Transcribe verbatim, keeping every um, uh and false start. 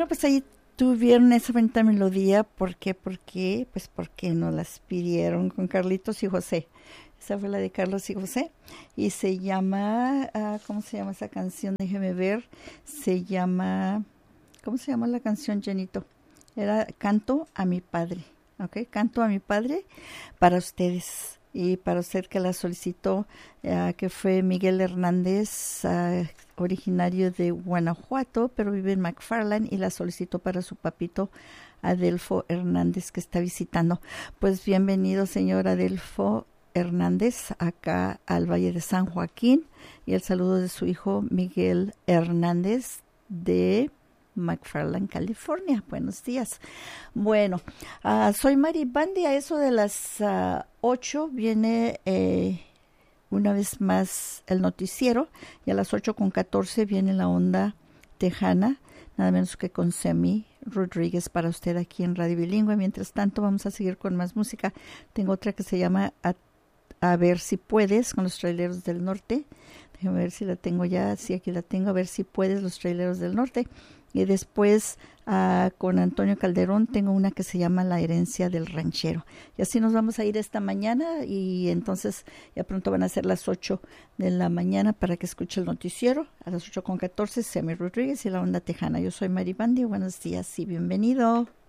Bueno, pues ahí tuvieron esa bonita melodía. ¿Por qué? ¿Por qué? Pues porque nos las pidieron con Carlitos y José. Esa fue la de Carlos y José. Y se llama, uh, ¿cómo se llama esa canción? Déjeme ver. Se llama, ¿cómo se llama la canción, Jenito? Era Canto a mi Padre. ¿Ok? Canto a mi Padre para ustedes. Y para usted que la solicitó, uh, que fue Miguel Hernández, uh, originario de Guanajuato, pero vive en McFarland, y la solicitó para su papito Adelfo Hernández, que está visitando. Pues bienvenido, señor Adelfo Hernández, acá al Valle de San Joaquín, y el saludo de su hijo Miguel Hernández de McFarland, California. Buenos días. Bueno, uh, soy Mari Bandi. A eso de las uh, ocho viene eh, una vez más el noticiero, y a las ocho con catorce viene la onda tejana, nada menos que con Semi Rodríguez para usted aquí en Radio Bilingüe. Mientras tanto, vamos a seguir con más música. Tengo otra que se llama A, a ver si puedes, con los Traileros del Norte. Déjame ver si la tengo ya. Sí, aquí la tengo. A ver si puedes, los Traileros del Norte. Y después uh, con Antonio Calderón tengo una que se llama La Herencia del Ranchero. Y así nos vamos a ir esta mañana, y entonces ya pronto van a ser las ocho de la mañana para que escuche el noticiero. A las ocho con catorce, Semi Rodríguez y la onda tejana. Yo soy Mari Bandi. Buenos días y bienvenido.